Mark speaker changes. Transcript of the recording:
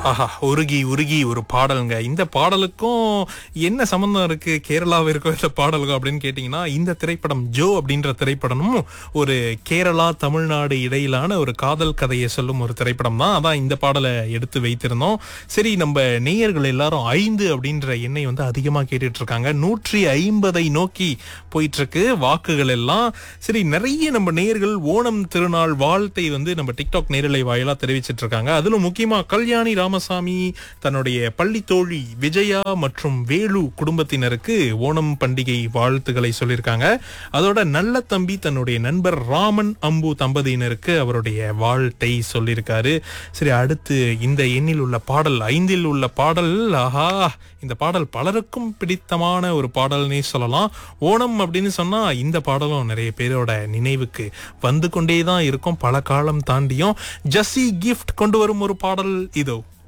Speaker 1: ஆஹா, உருகி உருகி ஒரு பாடலுங்க. இந்த பாடலுக்கும் என்ன சம்பந்தம் இருக்கு கேரளாவிற்கும் இந்த பாடலுக்கும் அப்படின்னு கேட்டீங்கன்னா, இந்த திரைப்படம் ஜோ அப்படின்ற திரைப்படமும் ஒரு கேரளா தமிழ்நாடு இடையிலான ஒரு காதல் கதையை சொல்லும் ஒரு திரைப்படம் தான். அதான் இந்த பாடலை எடுத்து வைத்திருந்தோம். சரி, நம்ம நேயர்கள் எல்லாரும் 5 அப்படின்ற எண்ணை வந்து அதிகமா கேட்டுட்டு இருக்காங்க. 150 நோக்கி போயிட்டு இருக்கு வாக்குகள் எல்லாம். சரி, நிறைய நம்ம நேயர்கள் ஓணம் திருநாள் வாழ்த்தை வந்து நம்ம டிக்டாக் நேரலை வாயிலா தெரிவிச்சிட்டு இருக்காங்க. அதிலும் முக்கியமா கல்யாணி ராமசாமி தன்னுடைய பள்ளி தோழி விஜயா மற்றும் வேலு குடும்பத்தினருக்கு ஓணம் பண்டிகை வாழ்த்துக்களை சொல்லியிருக்காங்க. அதோட நல்ல தம்பி தன்னுடைய நண்பர் ராமன் அம்பு தம்பதியினருக்கு அவருடைய வாழ்த்தை சொல்லியிருக்காரு. சரி, அடுத்து இந்த எண்ணில் உள்ள பாடல் 5இல் உள்ள பாடல். ஆஹா, இந்த பாடல் பலருக்கும் பிடித்தமான ஒரு பாடல்னே சொல்லலாம். ஓணம் அப்படின்னு சொன்னா இந்த பாடலும் நிறைய பேரோட நினைவுக்கு வந்து கொண்டேதான் இருக்கும், பல காலம் தாண்டியும். ஜஸ்ஸி கிஃப்ட் கொண்டு வரும் ஒரு பாடல் இதோ.